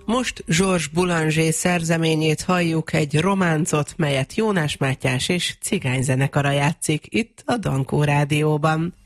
Most Georges Boulanger szerzeményét halljuk, egy románcot, melyet Jónás Mátyás és Cigány zenekara játszik itt a Dankó Rádióban.